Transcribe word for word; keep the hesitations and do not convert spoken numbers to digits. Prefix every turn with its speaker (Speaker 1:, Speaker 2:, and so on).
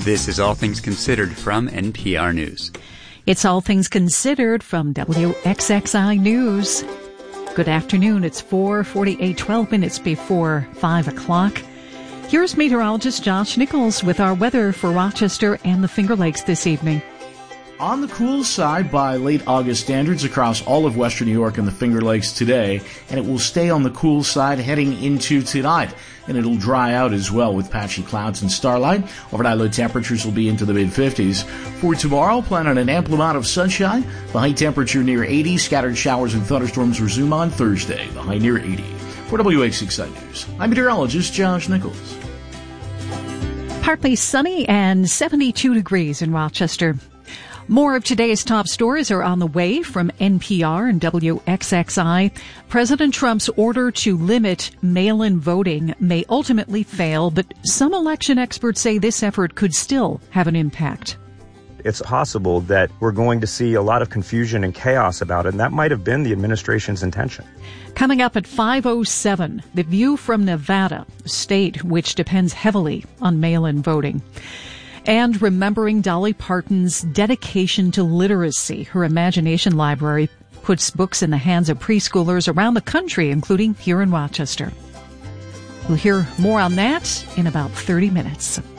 Speaker 1: This is All Things Considered from N P R News.
Speaker 2: It's All Things Considered from W X X I News. Good afternoon. It's four forty-eight, twelve minutes before five o'clock. Here's meteorologist Josh Nichols with our weather for Rochester and the Finger Lakes this evening.
Speaker 3: On the cool side by late August standards across all of western New York and the Finger Lakes today, and it will stay on the cool side heading into tonight. And it'll dry out as well with patchy clouds and starlight. Overnight low temperatures will be into the mid-fifties. For tomorrow, plan on an ample amount of sunshine. The high temperature near eighty. Scattered showers and thunderstorms resume on Thursday. The high near eighty. For W X X I News, I'm meteorologist Josh Nichols.
Speaker 2: Partly sunny and seventy-two degrees in Rochester. More of today's top stories are on the way from N P R and W X X I. President Trump's order to limit mail-in voting may ultimately fail, but some election experts say this effort could still have an impact.
Speaker 4: It's possible that we're going to see a lot of confusion and chaos about it, and that might have been the administration's intention.
Speaker 2: Coming up at five oh seven, the view from Nevada, a state which depends heavily on mail-in voting. And remembering Dolly Parton's dedication to literacy, her Imagination Library puts books in the hands of preschoolers around the country, including here in Rochester. We'll hear more on that in about thirty minutes.